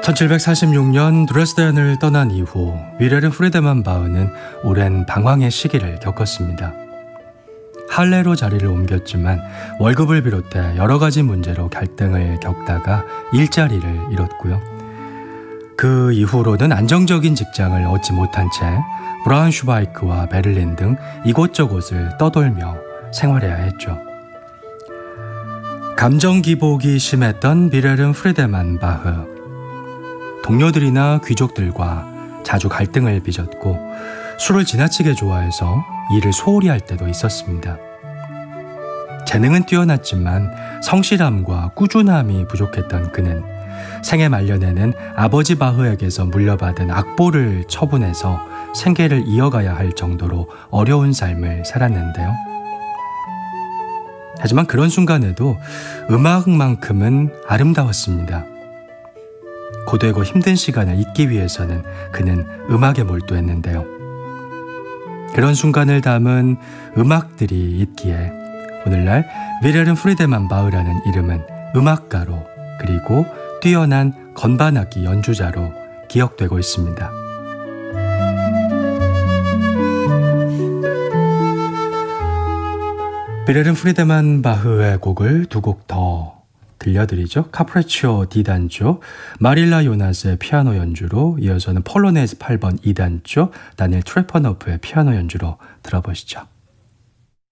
1746년 드레스덴을 떠난 이후 윌헬름 프리드만 바흐는 오랜 방황의 시기를 겪었습니다. 할레로 자리를 옮겼지만 월급을 비롯해 여러 가지 문제로 갈등을 겪다가 일자리를 잃었고요. 그 이후로는 안정적인 직장을 얻지 못한 채 브라운슈바이크와 베를린 등 이곳저곳을 떠돌며 생활해야 했죠. 감정 기복이 심했던 윌헬름 프리드만 바흐. 동료들이나 귀족들과 자주 갈등을 빚었고 술을 지나치게 좋아해서 일을 소홀히 할 때도 있었습니다. 재능은 뛰어났지만 성실함과 꾸준함이 부족했던 그는 생애 말년에는 아버지 바흐에게서 물려받은 악보를 처분해서 생계를 이어가야 할 정도로 어려운 삶을 살았는데요. 하지만 그런 순간에도 음악만큼은 아름다웠습니다. 고되고 힘든 시간을 잊기 위해서는 그는 음악에 몰두했는데요. 그런 순간을 담은 음악들이 있기에 오늘날 윌헬름 프리드만 바흐라는 이름은 음악가로 그리고 뛰어난 건반악기 연주자로 기억되고 있습니다. 윌헬름 프리드만 바흐의 곡을 두 곡 더 들려드리죠. 카프레치오 D단조, 마릴라 요나스의 피아노 연주로 이어서는 폴로네즈 8번 2단조, 다니엘 트레퍼노프의 피아노 연주로 들어보시죠.